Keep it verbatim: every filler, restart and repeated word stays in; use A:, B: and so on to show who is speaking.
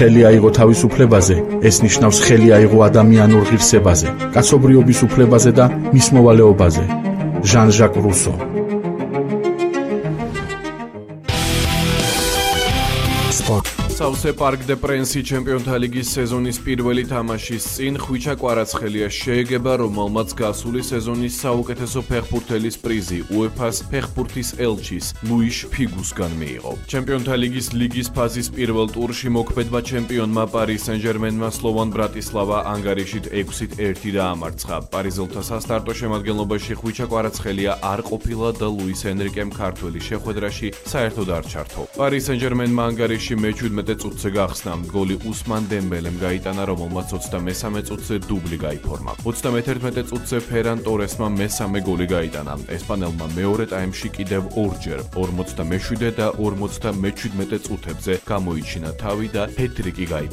A: ხელი აიღო თავისუფლებაზე, ეს ნიშნავს ხელი აიღო ადამიანურ ღირსებაზე, კაცობრიობის უფლებაზე და მის მოვალეობაზე. ჟან-ჟაკ რუსო.
B: სავსე პარკ დე პრენსი ჩემპიონთა ლიგის სეზონის პირველი თამაშის წინ ხვიჩა კვარაცხელიას შეეგება, რომელმაც გასული სეზონის საუკეთესო ფეხბურთელის პრიზი უეფას ფეხბურთის ელჩის ლუიშ ფიგუსგან მიიღო. ჩემპიონთა ლიგის ლიგის ფაზის პირველ ტურში მოქმედმა ჩემპიონმა პარი სენ-ჟერმენმა სლოვან ბრატისლავა ანგარიშით ექვსით ერთი დაამარცხა. პარიზელთა სასტარტო შემადგენლობაში ხვიჩა კვარაცხელია არ ყოფილა და ლუის ენრიკემ ქართველის შეხვედრაში საერთოდ არ ჩართო. პარი სენ-ჟერმენმა ანგარიში მეჩვიდმეტე წუთზე გახსნა. გოლი უსმან დემბელემ გაიტანა, რომელმაც ოცდამესამე წუთზე დუბლი გაიფორმა. ოცდამეთერთმეტე წუთზე ფერან ტორესმა მესამე გოლი გაიტანა. ესპანელმა მეორე ტაიმში კიდევ ორჯერ ორმოცდამეშვიდე და ორმოცდამეჩვიდმეტე წუთებზე გამოიჩინა თავი და ჰეტ-ტრიკი გაიტანა.